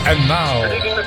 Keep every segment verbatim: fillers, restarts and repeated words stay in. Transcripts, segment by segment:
And now,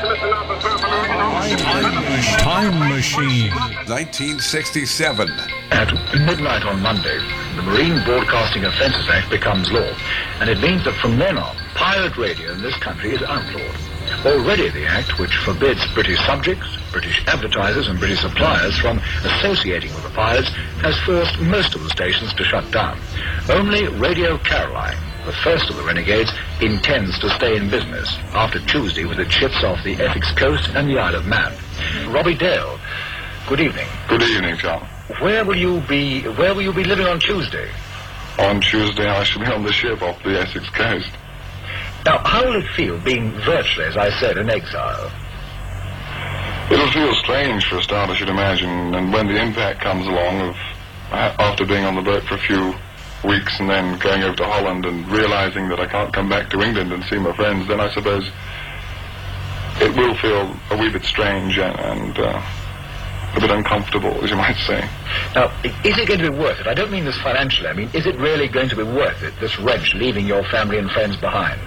Time Machine. nineteen sixty-seven. At midnight on Monday, the Marine Broadcasting Offences Act becomes law, and it means that from then on, pirate radio in this country is outlawed. Already the Act, which forbids British subjects, British advertisers and British suppliers from associating with the pirates, has forced most of the stations to shut down. Only Radio Caroline, the first of the renegades, intends to stay in business after Tuesday with its ships off the Essex coast and the Isle of Man. Robbie Dale, good evening. Good evening, John. Where will you be, where will you be living on Tuesday? On Tuesday I shall be on the ship off the Essex coast. Now, how will it feel being virtually, as I said, an exile? It'll feel strange for a start, I should imagine, and when the impact comes along of, after being on the boat for a few weeks and then going over to Holland and realizing that I can't come back to England and see my friends, then I suppose it will feel a wee bit strange and, and uh, a bit uncomfortable, as you might say. Now, is it going to be worth it? I don't mean this financially. I mean, is it really going to be worth it, this wrench, leaving your family and friends behind?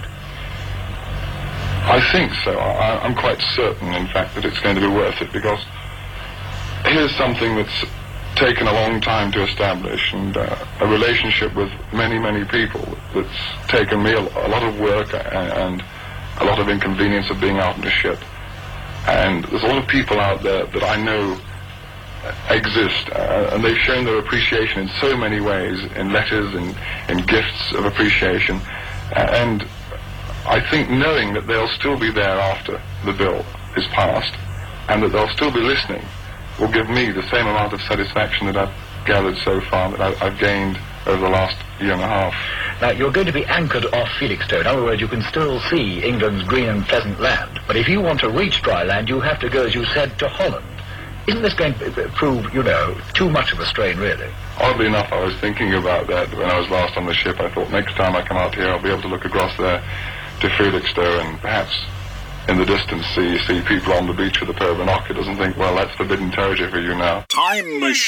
I think so. I, I'm quite certain, in fact, that it's going to be worth it, because here's something that's taken a long time to establish, and uh, a relationship with many, many people that's taken me a, a lot of work and, and a lot of inconvenience of being out on the ship. And there's a lot of people out there that I know exist, uh, and they've shown their appreciation in so many ways, in letters and in gifts of appreciation. Uh, and I think knowing that they'll still be there after the bill is passed, and that they'll still be listening, will give me the same amount of satisfaction that I've gathered so far, that I, I've gained over the last year and a half. Now, you're going to be anchored off Felixstowe. In other words, you can still see England's green and pleasant land. But if you want to reach dry land, you have to go, as you said, to Holland. Isn't this going to prove, you know, too much of a strain, really? Oddly enough, I was thinking about that when I was last on the ship. I thought next time I come out here, I'll be able to look across there to Felixstowe and perhaps in the distance see see people on the beach with a pair of binoculars and think, well, that's forbidden territory for you now. Time Machine.